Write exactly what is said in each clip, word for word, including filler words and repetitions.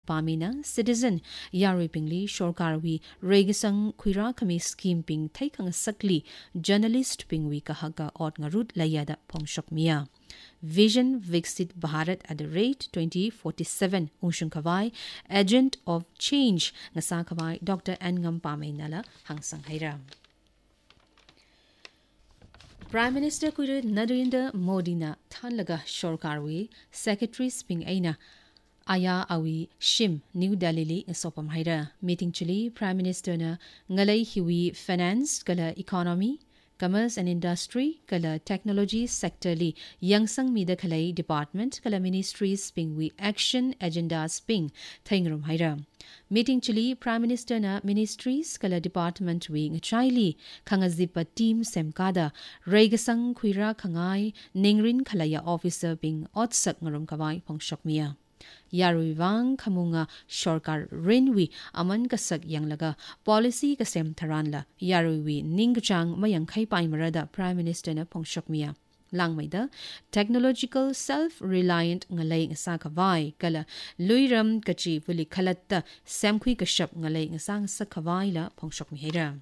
pamina citizen yarui pingli shorkarwi regisang khuira khami scheme ping thaikang sakli journalist pingwi kahaga ot ngarut layada phongshok mia Vision Viksit Bharat at the rate twenty forty-seven Unshun Kawai Agent of Change ngasa kawai Doctor Ngam Pamay nala hangsang haira Prime Minister Kuira Narendra Modi na thanlaga shorkarwi secretaries ping aina aya awi shim New Delhi li sopam haira meeting chili Prime Minister na ngalai hiwi finance kala economy Commerce and Industry kala Technology sector li yangsang mida khalai department kala ministries ping wi action agendas ping thaingrum haira meeting chili Prime Minister na ministries kala department wi ngchaili khangazipa team semkada regasang khuira khangai ningrin khalaya officer ping otsak ngarum kawai phongshok mia Yaruiwang kamunga shorkar rinwi aman kasak yanglaga policy kasem tharanla Yaruiwi ningchang mayang khai paimarada Prime Minister na phongshok mia langmaida technological self reliant ngalai ngasa kawai kala luiram kachi vuli khalatta samkhui kashap ngalai ngasang sakhawai la phongshok mi hera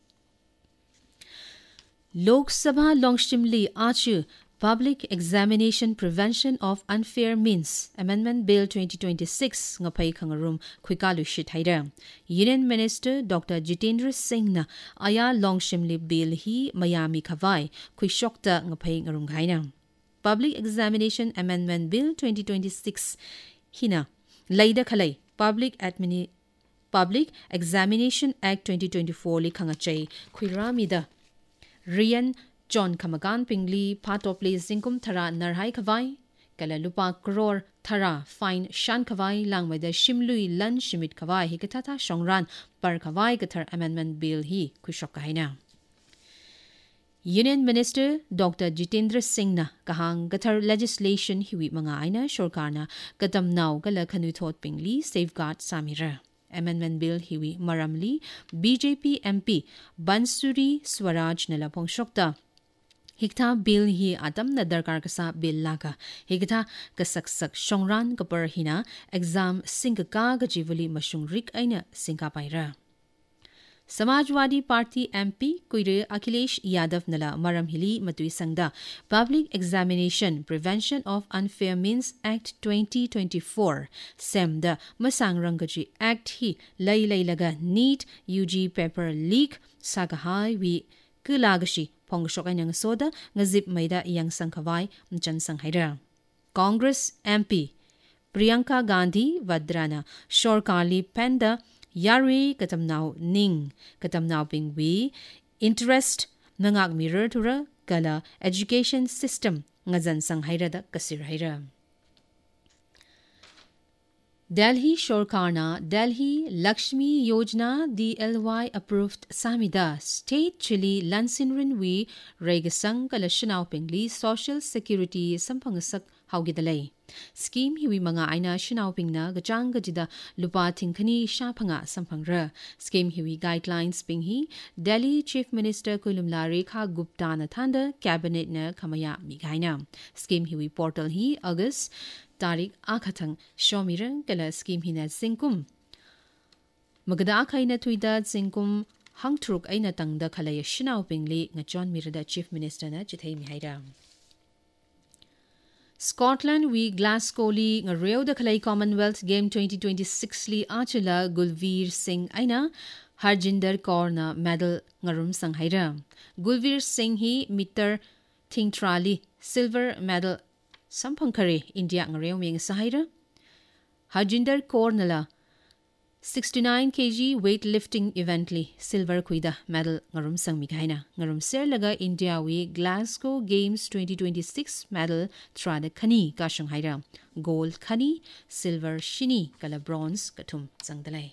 Lok Sabha Longshimli achu Public Examination Prevention of Unfair Means Amendment Bill twenty twenty-six ngapai khangarum khuikalu shit haida Union Minister Doctor Jitendra Singh na aya longshimli bill hi mayami khawai khuishokta ngapai ngarum ghaina Public Examination Amendment Bill twenty twenty-six hina laida khalai Public Admini Public Examination Act twenty twenty-four li khangachai khuiramida Rian John Kamagan Pingli part of place Zinkum Thara Narhai Kawai Kala Lupa Kror Thara Fine Shan Kawai Langway the Shimlui Lan Shimit Kawai Hikatata Shongran Par Kawai Gatar Amendment Bill Hi Kushokahina Union Minister Doctor Jitendra Singh na kahang gatar legislation hiwi mga aina shorkarna gatam now gala kanu thot pingli safeguard samira Amendment Bill hiwi maramli B J P M P Bansuri Swaraj nala pongshokta Hikta bill hi atam na darkar kasa bill laga. Hikta kasaksak shongran kapar hina exam singka ka jivali mashung rik aina singka paira. Samajwadi Party M P Kuire Akhilesh Yadav nala maram hili matui sangda Public Examination Prevention of Unfair Means Act twenty twenty-four semda masang rangaji act hi lay lay laga neat U G paper leak sagahai wi kulagashi Pongshok ay soda nga zip maida iyang sangkawai mchan sanghaira. Congress M P Priyanka Gandhi Vadrana Shorkali Panda Yari katamnaw ning katamnaw pingwi interest nangag mirror tura kala education system nga zan sanghaira da kasirhaira. Delhi Shorkarna Delhi Lakshmi Yojana D L Y approved Samida State Chili Lansinrin we Regasang Kalashinaw Pingli Social Security Sampangasak Haugidalay Scheme hiwi mga aina shinaw pingna gajang gajida lupa tingkani shapanga sampangra Scheme hiwi guidelines pinghi Delhi Chief Minister Kulumla Rekha Gupta na thanda cabinet na kamaya migaina Scheme hiwi portal hi August Tarik akhatang shomirang kala scheme hina singkum magada akhaina tuida singkum hangtruk aina tangda khalaya shinaw pingli nga John Mirada Chief Minister na chithai mihaira Scotland we Glasgow li nga reo da khalai Commonwealth Game twenty twenty-six li achila Gulveer Singh aina Harjinder Kaur na medal ngarum sanghaira Gulveer Singh hi meter thingtrali silver medal Sampankare India ngarew ming sahira Harjinder Kaur nala sixty-nine kilograms weightlifting event li silver kuida medal ngarum sang migaina ngarum ser laga India we Glasgow Games twenty twenty-six medal trada khani ka shanghaira gold khani silver shini kala bronze kathum sangdalai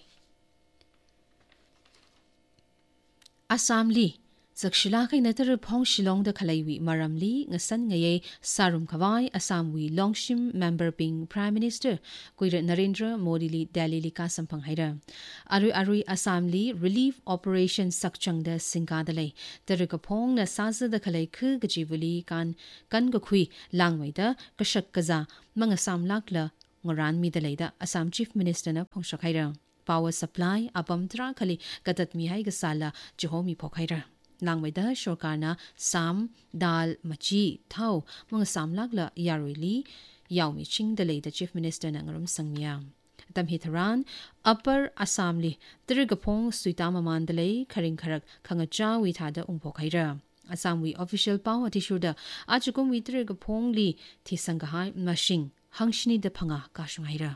Assam li Zakshila kay natar pong shilong da kalaywi maramli ngasan ngaye sarum kawai Assam wi longshim member ping Prime Minister Kuira Narendra Modi li Delhi li kasampang haira. Arui arui Assam li relief operation sakchang da singkadalay. Tarikapong na saza da kalay ku gajivuli kan kan gakui langway da kasyak kaza mga samlak la ngoran mi dalaida Assam Chief Minister na phongsakhaira power supply apam tra khali katat mi hai ga sala johomi phokhaira langmaida shorkarna sam dal machi thau mong sam lakla yaruli yaumi ching dalaida Chief Minister na ngarum sangmia tam hitharan upper Assam li trigapong suitama mandalai kharing kharak khangacha wi thada ungphokhaira Assam wi official power tishuda achukum wi trigapong li thisangahai mashing hangshni de phanga kashungaira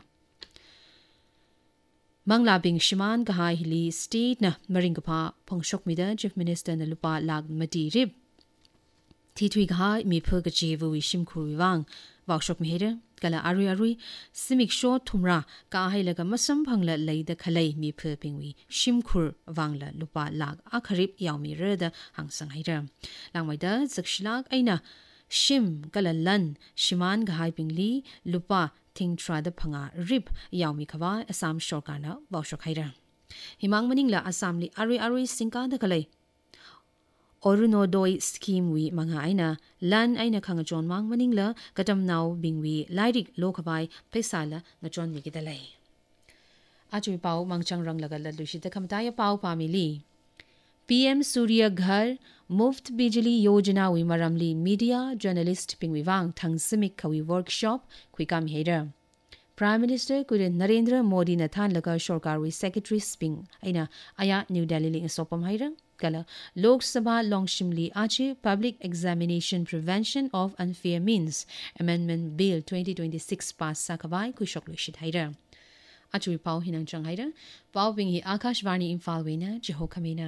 Mangla bing shiman kahai hili state na maringapa pongshok mida Chief Minister na lupa lag madirib Titwi kahai mi phuga jivu wi shimkuri wang Wakshok mihira kala arui arui simik short thumra kahai laga masam phangla leida khalai mi phu pingwi shimkur wangla lupa lag akharib yaumi reda hangsangaira langmaida zakshilak aina shim kala lan shiman kahai pingli lupa Tingtra the Panga Rib Yaumi Kawa Assam Shorkana Washokhaira. Himang Maningla Assam li Ari Ari Sinka the Kalay. Oruno doi scheme we manga aina lan aina kanga John Mang Maningla Gatam now bing we Lyric Lokabai Pesala na John Migidalay. Ajui Pau Mangchang Rang Lagala Lushita Kamtaya Pau Pamili. P M Surya Ghar Muft Bijali Yojana wi maramli media journalist pingwi wang thang simik kawi workshop kwikam hera Prime Minister Kurin Narendra Modi na than laga Shorkar wi secretary sping aina aya New Delhi li sopam haira kala Lok Sabha Longshimli achi Public Examination Prevention of Unfair Means Amendment Bill twenty twenty-six pass sakabai kushok lushit haira Achui pau hinang chang haira pau bingi Akashvani Imphal wena Jeho Kamina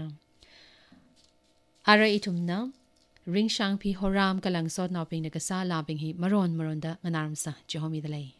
Ara itumna ring shang pi horam kalang sot na ping nakasa labing hi maron maronda nganaramsa Jehomi dalay